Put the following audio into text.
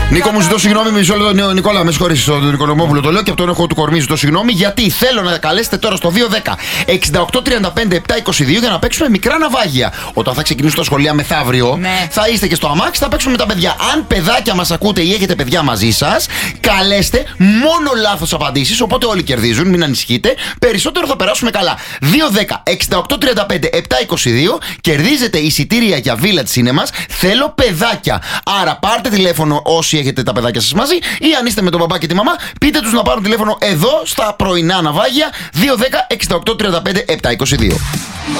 Νίκο, μου ζητώ συγγνώμη, μισό λεπτό. Νικόλα, με συγχωρείς, τον Νικολομόπουλο το λέω και από τον έχω του κορμί ζητώ συγγνώμη, γιατί θέλω να καλέσετε τώρα στο 210-6835-722 για να παίξουμε μικρά ναυάγια. Όταν θα ξεκινήσουν τα σχολεία μεθαύριο, θα είστε και στο αμάξι, θα παίξουμε με τα παιδιά. Αν παιδάκια μας ακούτε ή έχετε παιδιά μαζί σας, καλέστε μόνο λάθος απαντήσεις. Οπότε όλοι κερδίζουν, μην ανησυχείτε. Περισσότερο θα περάσουμε καλά. 210-6835-722, κερδίζετε εισιτήρια για Village Cinemas. Θέλω παιδάκια. Άρα πάρτε τηλέφωνο όσοι έχετε τα παιδάκια σας μαζί, ή αν είστε με τον μπαμπά και τη μαμά, πείτε τους να πάρουν τηλέφωνο εδώ στα πρωινά ναυάγια. 210-6835-722.